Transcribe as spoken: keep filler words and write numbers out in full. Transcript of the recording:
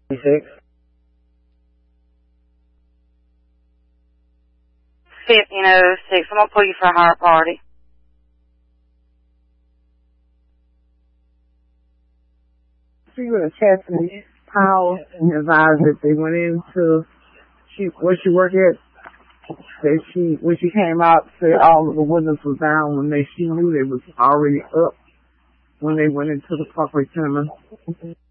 Six. fifteen oh six. I'm going to pull you for a hire party. She would have tested his power and advised that they went into she where she worked at. That she when she came out, said all of the windows were down when they she knew they was already up when they went into the property center.